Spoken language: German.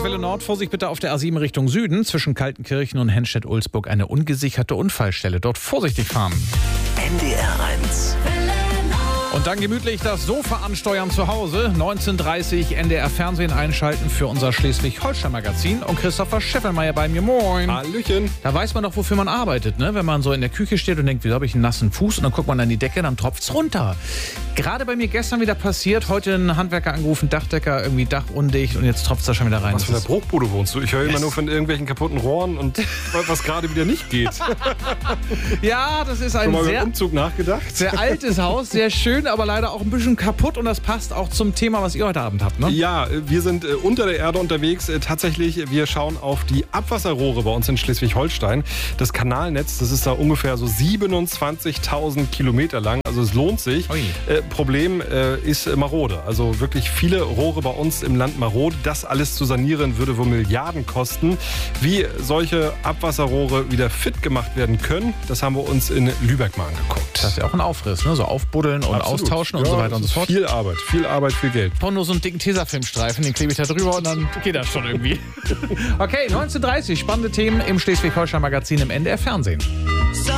Welle Nord. Vorsicht bitte auf der A7 Richtung Süden. Zwischen Kaltenkirchen und Henstedt-Ulzburg eine ungesicherte Unfallstelle. Dort vorsichtig fahren. NDR 1. Und dann gemütlich das Sofa ansteuern zu Hause. 19:30 NDR Fernsehen einschalten für unser Schleswig-Holstein-Magazin. Und Christopher Scheffelmeier bei mir. Moin. Hallöchen. Da weiß man doch, wofür man arbeitet, ne? Wenn man so in der Küche steht und denkt, wieso habe ich einen nassen Fuß? Und dann guckt man an die Decke, dann tropft's runter. Gerade bei mir gestern wieder passiert. Heute ein Handwerker angerufen, Dachdecker, irgendwie Dach undicht und jetzt tropft's da schon wieder rein. Was für eine Bruchbude wohnst du? Ich höre immer nur von irgendwelchen kaputten Rohren und was gerade wieder nicht geht. Ja, das ist ein Schon mal über den Umzug nachgedacht? sehr altes Haus, sehr schön, aber leider auch ein bisschen kaputt. Und das passt auch zum Thema, was ihr heute Abend habt, ne? Ja, wir sind unter der Erde unterwegs. Tatsächlich, wir schauen auf die Abwasserrohre bei uns in Schleswig-Holstein. Das Kanalnetz, das ist da ungefähr so 27.000 Kilometer lang. Also es lohnt sich. Problem ist marode. Also wirklich viele Rohre bei uns im Land marode. Das alles zu sanieren würde wohl Milliarden kosten. Wie solche Abwasserrohre wieder fit gemacht werden können, das haben wir uns in Lübeck mal angeguckt. Das ist ja auch ein Aufriss, ne? So aufbuddeln und Absolut. austauschen und so weiter und so fort. Viel Arbeit, viel Geld. Ich brauche nur so einen dicken Tesafilmstreifen, den klebe ich da drüber und dann geht das schon irgendwie. Okay, 19:30, spannende Themen im Schleswig-Holstein-Magazin im NDR Fernsehen.